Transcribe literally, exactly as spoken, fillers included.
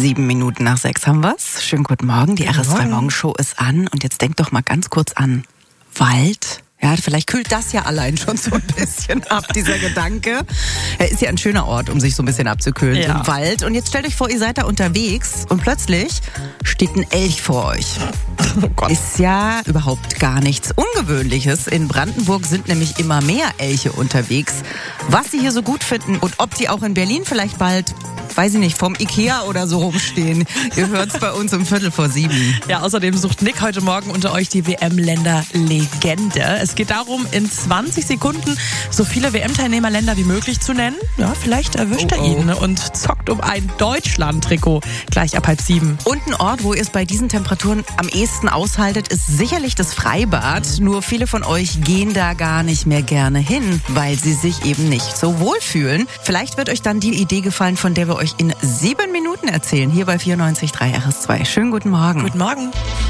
Sieben Minuten nach sechs haben wir's. Schönen guten Morgen, die R S zwei Morgenshow ist an. Und jetzt denkt doch mal ganz kurz an Wald. Ja, vielleicht kühlt das ja allein schon so ein bisschen ab, dieser Gedanke. Er ist ja ein schöner Ort, um sich so ein bisschen abzukühlen, ja. So ein Wald. Und jetzt stellt euch vor, ihr seid da unterwegs und plötzlich steht ein Elch vor euch. Oh Gott. Ist ja überhaupt gar nichts Ungewöhnliches. In Brandenburg sind nämlich immer mehr Elche unterwegs. Was sie hier so gut finden und ob die auch in Berlin vielleicht bald, weiß ich nicht, vom Ikea oder so rumstehen. Ihr hört's bei uns um Viertel vor sieben. Ja, außerdem sucht Nick heute Morgen unter euch die W M-Länder-Legende. Es geht darum, in zwanzig Sekunden so viele W M-Teilnehmerländer wie möglich zu nennen. Ja, vielleicht erwischt oh, er ihn oh. und zockt um ein Deutschland-Trikot gleich ab halb sieben. Und ein Ort, wo ihr es bei diesen Temperaturen am ehesten aushaltet, ist sicherlich das Freibad. Nur viele von euch gehen da gar nicht mehr gerne hin, weil sie sich eben nicht so wohlfühlen. Vielleicht wird euch dann die Idee gefallen, von der wir euch in sieben Minuten erzählen, hier bei vierundneunzig Komma drei R S zwei. Schönen guten Morgen. Guten Morgen.